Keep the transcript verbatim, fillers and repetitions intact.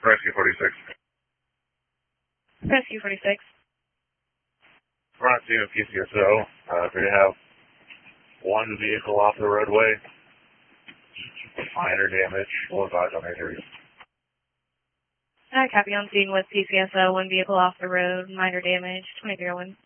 Rescue forty-six. Rescue forty-six. We're on scene of P C S O. Uh, we have one vehicle off the roadway. Minor damage. Full advise on injuries. Hi, copy on scene with P C S O. One vehicle off the road. Minor damage. twenty-three oh one.